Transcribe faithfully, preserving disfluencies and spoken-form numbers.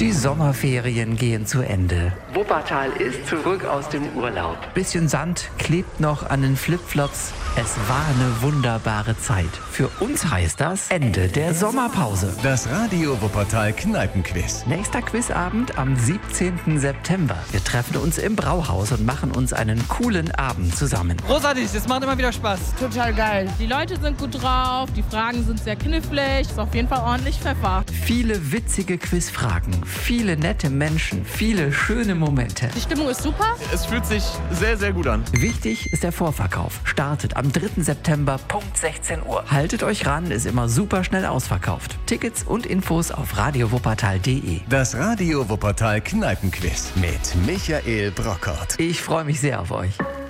Die Sommerferien gehen zu Ende. Wuppertal ist zurück aus dem Urlaub. Bisschen Sand klebt noch an den Flipflops. Es war eine wunderbare Zeit. Für uns heißt das Ende der Sommerpause. Das Radio Wuppertal Kneipenquiz. Nächster Quizabend am siebzehnten September. Wir treffen uns im Brauhaus und machen uns einen coolen Abend zusammen. Großartig, das macht immer wieder Spaß. Total geil. Die Leute sind gut drauf, die Fragen sind sehr knifflig, ist auf jeden Fall ordentlich Pfeffer. Viele witzige Quizfragen, viele nette Menschen, viele schöne Momente. Die Stimmung ist super. Es fühlt sich sehr, sehr gut an. Wichtig ist der Vorverkauf. Startet am dritten September, Punkt sechzehn Uhr. Haltet euch ran, ist immer super schnell ausverkauft. Tickets und Infos auf radio wuppertal punkt de. Das Radio Wuppertal Kneipenquiz mit Michael Brockert. Ich freue mich sehr auf euch.